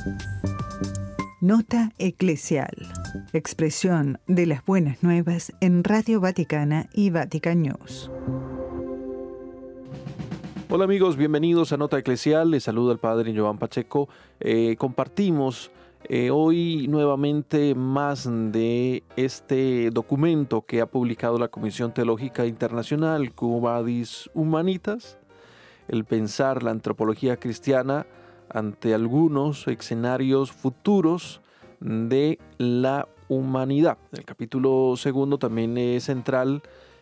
Nota Eclesial. Expresión de las buenas nuevas en Radio Vaticana y Vatican News. Hola amigos, bienvenidos a Nota Eclesial. Les saluda el Padre Joan Pacheco. Compartimos hoy nuevamente más de este documento que ha publicado la Comisión Teológica Internacional, Quo Vadis Humanitas, el pensar la antropología cristiana ante algunos escenarios futuros de la humanidad. El capítulo segundo también es central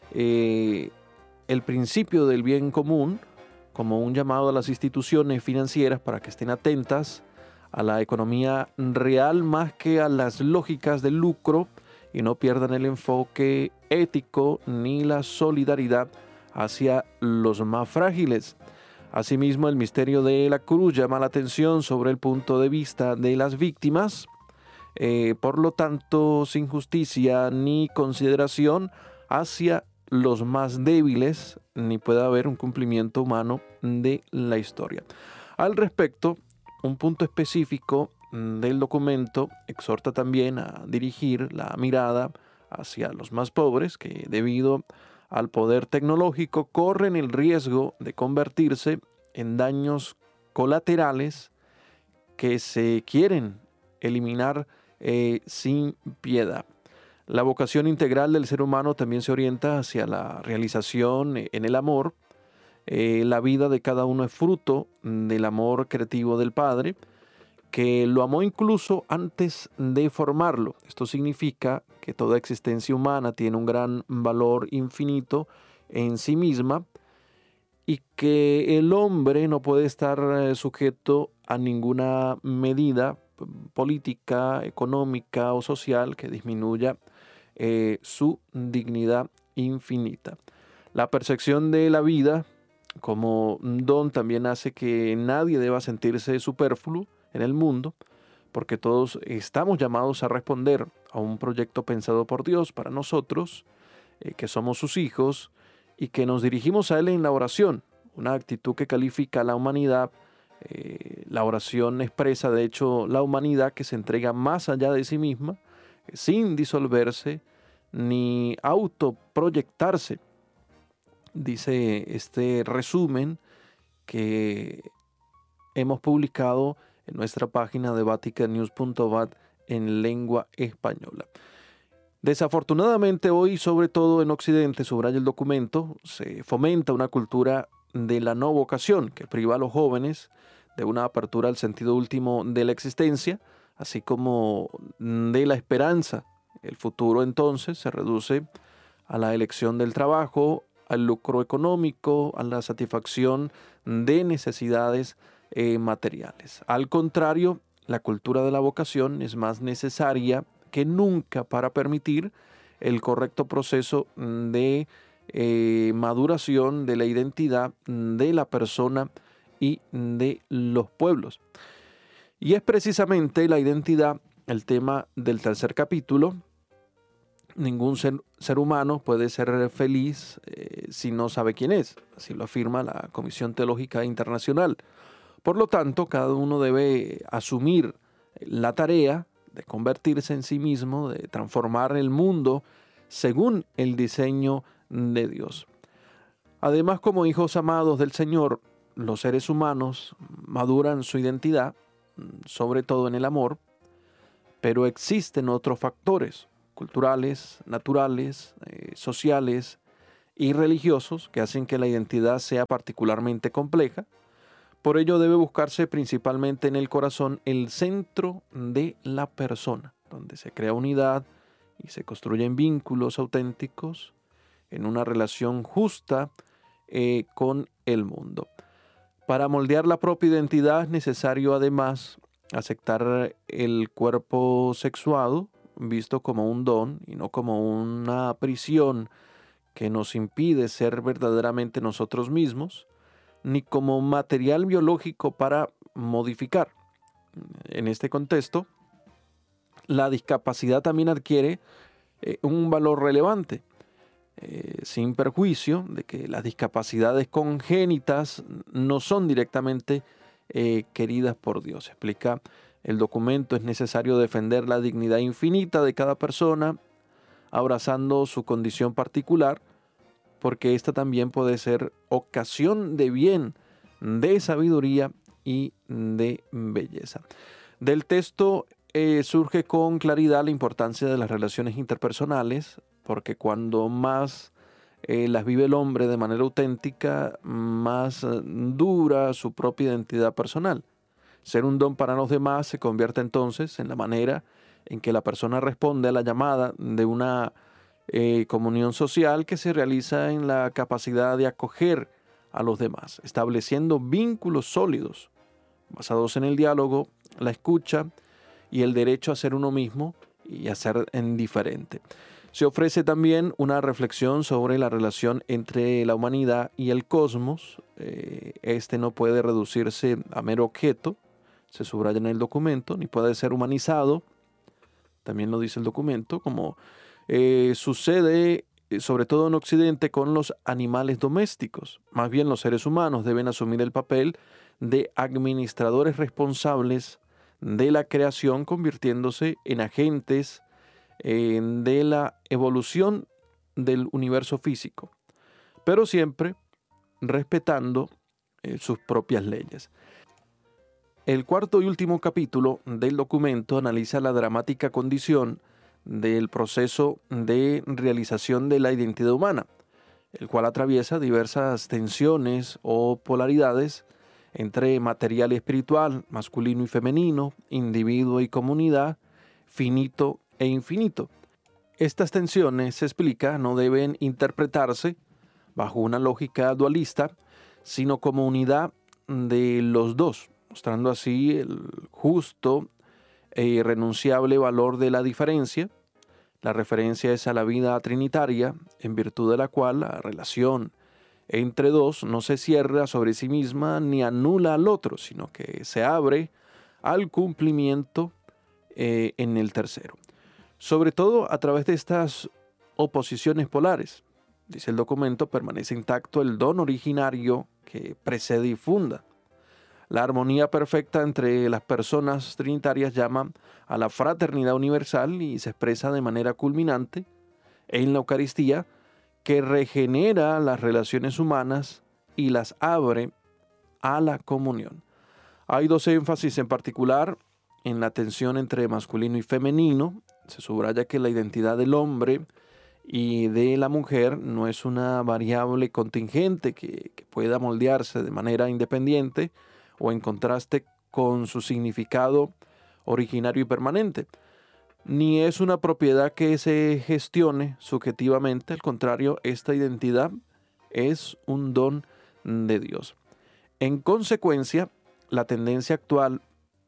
el principio del bien común como un llamado a las instituciones financieras para que estén atentas a la economía real más que a las lógicas del lucro y no pierdan el enfoque ético ni la solidaridad hacia los más frágiles. Asimismo, el misterio de la cruz llama la atención sobre el punto de vista de las víctimas. Por lo tanto, sin justicia ni consideración hacia los más débiles, ni puede haber un cumplimiento humano de la historia. Al respecto, un punto específico del documento exhorta también a dirigir la mirada hacia los más pobres que, debido al poder tecnológico, corren el riesgo de convertirse en daños colaterales que se quieren eliminar sin piedad. La vocación integral del ser humano también se orienta hacia la realización en el amor. La vida de cada uno es fruto del amor creativo del Padre, que lo amó incluso antes de formarlo. Esto significa que toda existencia humana tiene un gran valor infinito en sí misma y que el hombre no puede estar sujeto a ninguna medida política, económica o social que disminuya su dignidad infinita. La percepción de la vida como don también hace que nadie deba sentirse superfluo en el mundo, porque todos estamos llamados a responder a un proyecto pensado por Dios para nosotros, que somos sus hijos y que nos dirigimos a Él en la oración, una actitud que califica a la humanidad. La oración expresa, de hecho, la humanidad que se entrega más allá de sí misma, sin disolverse ni autoproyectarse. Dice este resumen que hemos publicado en nuestra página de vaticannews.vat en lengua española. Desafortunadamente hoy, sobre todo en Occidente, subraya el documento, se fomenta una cultura de la no vocación que priva a los jóvenes de una apertura al sentido último de la existencia, así como de la esperanza. El futuro entonces se reduce a la elección del trabajo, al lucro económico, a la satisfacción de necesidades materiales. Al contrario, la cultura de la vocación es más necesaria que nunca para permitir el correcto proceso de maduración de la identidad de la persona y de los pueblos. Y es precisamente la identidad el tema del tercer capítulo. Ningún ser humano puede ser feliz si no sabe quién es, así lo afirma la Comisión Teológica Internacional. Por lo tanto, cada uno debe asumir la tarea de convertirse en sí mismo, de transformar el mundo según el diseño de Dios. Además, como hijos amados del Señor, los seres humanos maduran su identidad, sobre todo en el amor, pero existen otros factores culturales, naturales, sociales y religiosos que hacen que la identidad sea particularmente compleja. Por ello debe buscarse principalmente en el corazón el centro de la persona, donde se crea unidad y se construyen vínculos auténticos en una relación justa con el mundo. Para moldear la propia identidad es necesario además aceptar el cuerpo sexuado visto como un don y no como una prisión que nos impide ser verdaderamente nosotros mismos, ni como material biológico para modificar. En este contexto, la discapacidad también adquiere un valor relevante, sin perjuicio de que las discapacidades congénitas no son directamente queridas por Dios. Explica el documento: es necesario defender la dignidad infinita de cada persona, abrazando su condición particular, porque esta también puede ser ocasión de bien, de sabiduría y de belleza. Del texto surge con claridad la importancia de las relaciones interpersonales, porque cuando más las vive el hombre de manera auténtica, más dura su propia identidad personal. Ser un don para los demás se convierte entonces en la manera en que la persona responde a la llamada de una comunión social que se realiza en la capacidad de acoger a los demás, estableciendo vínculos sólidos, basados en el diálogo, la escucha y el derecho a ser uno mismo y a ser indiferente. Se ofrece también una reflexión sobre la relación entre la humanidad y el cosmos. Este no puede reducirse a mero objeto, se subraya en el documento, ni puede ser humanizado, también lo dice el documento, como sucede sobre todo en Occidente con los animales domésticos. Más bien los seres humanos deben asumir el papel de administradores responsables de la creación, convirtiéndose en agentes de la evolución del universo físico, pero siempre respetando sus propias leyes. El cuarto y último capítulo del documento analiza la dramática condición del proceso de realización de la identidad humana, el cual atraviesa diversas tensiones o polaridades entre material y espiritual, masculino y femenino, individuo y comunidad, finito e infinito. Estas tensiones, se explica, no deben interpretarse bajo una lógica dualista, sino como unidad de los dos, mostrando así el justo e irrenunciable valor de la diferencia. La referencia es a la vida trinitaria, en virtud de la cual la relación entre dos no se cierra sobre sí misma ni anula al otro, sino que se abre al cumplimiento en el tercero. Sobre todo a través de estas oposiciones polares, dice el documento, permanece intacto el don originario que precede y funda. La armonía perfecta entre las personas trinitarias llama a la fraternidad universal y se expresa de manera culminante en la Eucaristía, que regenera las relaciones humanas y las abre a la comunión. Hay dos énfasis en particular en la tensión entre masculino y femenino. Se subraya que la identidad del hombre y de la mujer no es una variable contingente que pueda moldearse de manera independiente o en contraste con su significado originario y permanente, ni es una propiedad que se gestione subjetivamente. Al contrario, esta identidad es un don de Dios. En consecuencia, la tendencia actual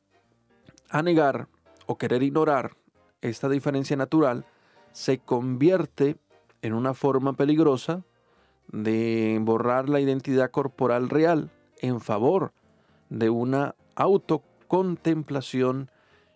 a negar o querer ignorar esta diferencia natural se convierte en una forma peligrosa de borrar la identidad corporal real en favor de una autocontemplación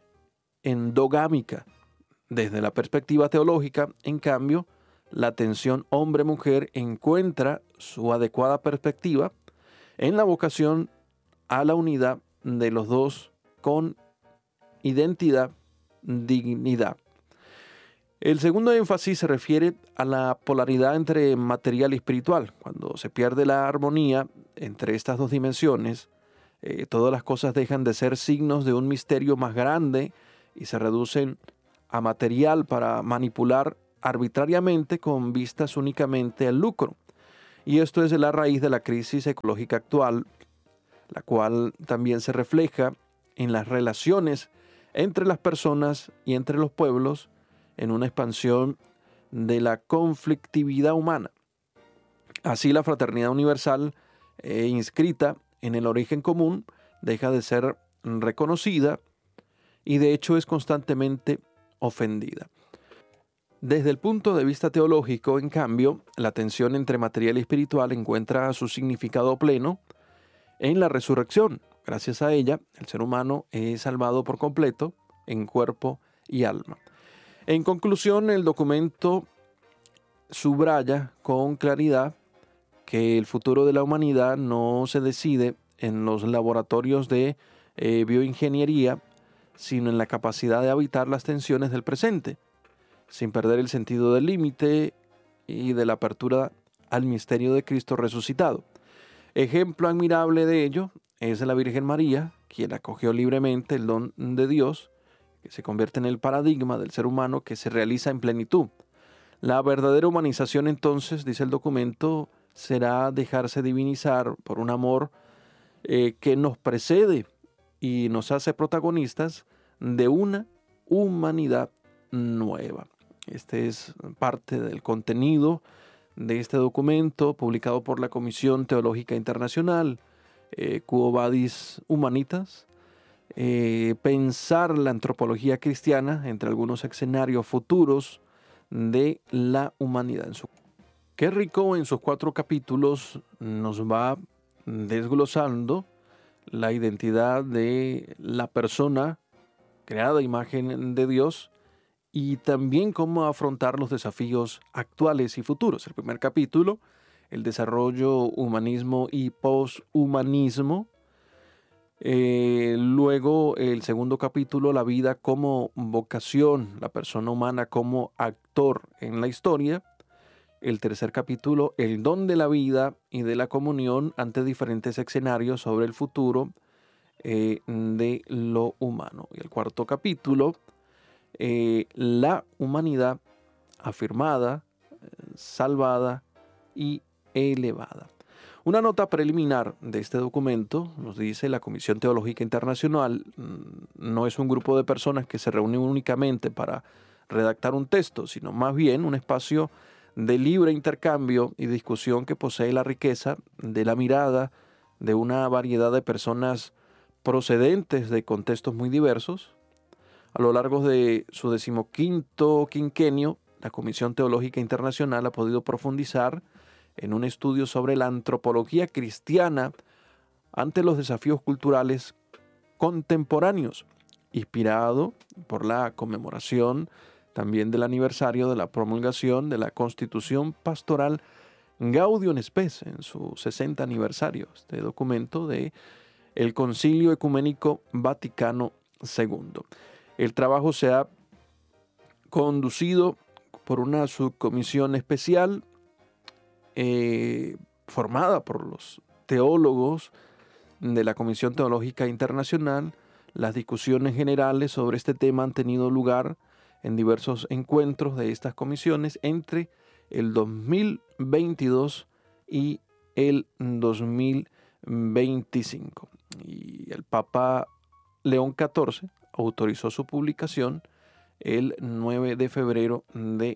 endogámica. Desde la perspectiva teológica, en cambio, la tensión hombre-mujer encuentra su adecuada perspectiva en la vocación a la unidad de los dos con identidad, dignidad. El segundo énfasis se refiere a la polaridad entre material y espiritual. Cuando se pierde la armonía entre estas dos dimensiones, todas las cosas dejan de ser signos de un misterio más grande y se reducen a material para manipular arbitrariamente con vistas únicamente al lucro. Y esto es la raíz de la crisis ecológica actual, la cual también se refleja en las relaciones entre las personas y entre los pueblos, en una expansión de la conflictividad humana. Así, la fraternidad universal inscrita en el origen común deja de ser reconocida y de hecho es constantemente ofendida. Desde el punto de vista teológico, en cambio, la tensión entre material y espiritual encuentra su significado pleno en la resurrección. Gracias a ella, el ser humano es salvado por completo en cuerpo y alma. En conclusión, el documento subraya con claridad que el futuro de la humanidad no se decide en los laboratorios de bioingeniería, sino en la capacidad de habitar las tensiones del presente, sin perder el sentido del límite y de la apertura al misterio de Cristo resucitado. Ejemplo admirable de ello es la Virgen María, quien acogió libremente el don de Dios, que se convierte en el paradigma del ser humano que se realiza en plenitud. La verdadera humanización, entonces, dice el documento, será dejarse divinizar por un amor que nos precede y nos hace protagonistas de una humanidad nueva. Este es parte del contenido de este documento publicado por la Comisión Teológica Internacional, Quo Vadis Humanitas, pensar la antropología cristiana entre algunos escenarios futuros de la humanidad. Qué rico, en sus 4 capítulos nos va desglosando la identidad de la persona creada a imagen de Dios y también cómo afrontar los desafíos actuales y futuros. El primer capítulo, el desarrollo, humanismo y poshumanismo. Luego el segundo capítulo, la vida como vocación, la persona humana como actor en la historia. El tercer capítulo, el don de la vida y de la comunión ante diferentes escenarios sobre el futuro de lo humano. Y el cuarto capítulo, la humanidad afirmada, salvada y elevada. Una nota preliminar de este documento nos dice: la Comisión Teológica Internacional no es un grupo de personas que se reúnen únicamente para redactar un texto, sino más bien un espacio de libre intercambio y discusión que posee la riqueza de la mirada de una variedad de personas procedentes de contextos muy diversos. A lo largo de su 15º quinquenio, la Comisión Teológica Internacional ha podido profundizar en un estudio sobre la antropología cristiana ante los desafíos culturales contemporáneos, inspirado por la conmemoración también del aniversario de la promulgación de la Constitución Pastoral Gaudium et Spes en su 60 aniversario. Este documento de el Concilio Ecuménico Vaticano II. El trabajo se ha conducido por una subcomisión especial formada por los teólogos de la Comisión Teológica Internacional. Las discusiones generales sobre este tema han tenido lugar en diversos encuentros de estas comisiones entre el 2022 y el 2025. Y el Papa León XIV autorizó su publicación el 9 de febrero de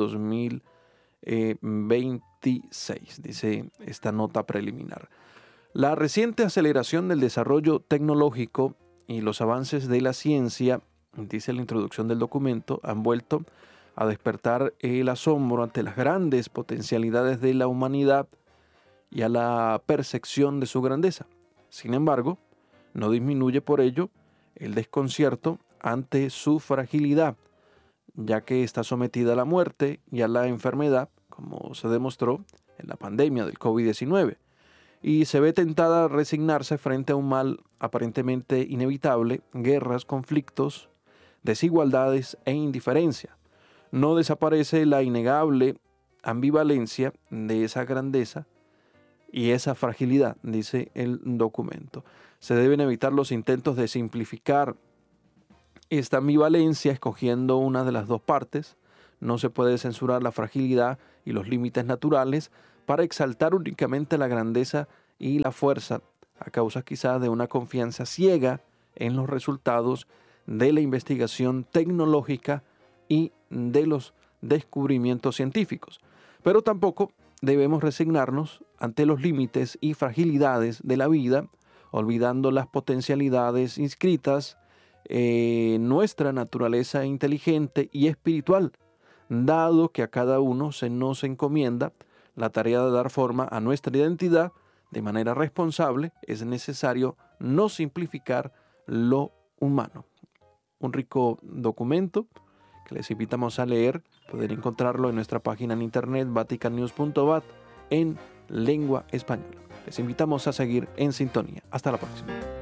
2026, dice esta nota preliminar. La reciente aceleración del desarrollo tecnológico y los avances de la ciencia, dice la introducción del documento, han vuelto a despertar el asombro ante las grandes potencialidades de la humanidad y a la percepción de su grandeza. Sin embargo, no disminuye por ello el desconcierto ante su fragilidad, ya que está sometida a la muerte y a la enfermedad, como se demostró en la pandemia del COVID-19, y se ve tentada a resignarse frente a un mal aparentemente inevitable: guerras, conflictos, desigualdades e indiferencia. No desaparece la innegable ambivalencia de esa grandeza y esa fragilidad, dice el documento. Se deben evitar los intentos de simplificar esta ambivalencia escogiendo una de las dos partes. No se puede censurar la fragilidad y los límites naturales para exaltar únicamente la grandeza y la fuerza, a causa quizás de una confianza ciega en los resultados de la investigación tecnológica y de los descubrimientos científicos. Pero tampoco debemos resignarnos ante los límites y fragilidades de la vida, olvidando las potencialidades inscritas en nuestra naturaleza inteligente y espiritual, dado que a cada uno se nos encomienda la tarea de dar forma a nuestra identidad de manera responsable. Es necesario no simplificar lo humano. Un rico documento que les invitamos a leer. Pueden encontrarlo en nuestra página en internet vaticannews.vat en lengua española. Les invitamos a seguir en sintonía. Hasta la próxima.